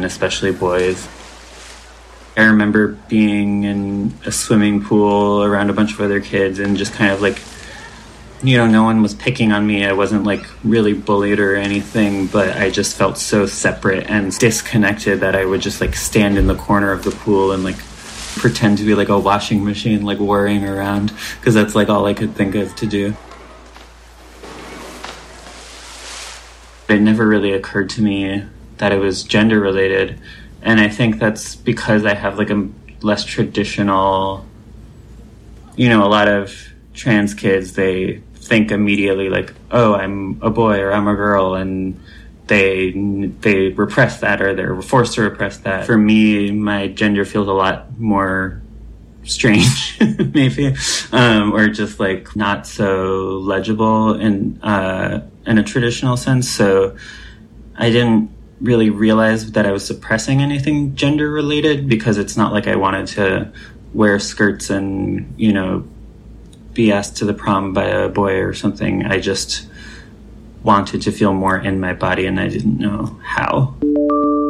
and especially boys. I remember being in a swimming pool around a bunch of other kids and just kind of like, you know, no one was picking on me. I wasn't like really bullied or anything, but I just felt so separate and disconnected that I would just like stand in the corner of the pool and like pretend to be like a washing machine, like whirring around, because that's like all I could think of to do. It never really occurred to me that it was gender related, and I think that's because I have like a less traditional, you know, a lot of trans kids, they think immediately like, oh, I'm a boy or I'm a girl, and they repress that, or they're forced to repress that. For me, my gender feels a lot more strange, maybe, or just like not so legible in a traditional sense. So I didn't really realize that I was suppressing anything gender related, because it's not like I wanted to wear skirts and, you know, be asked to the prom by a boy or something. I just wanted to feel more in my body, and I didn't know how.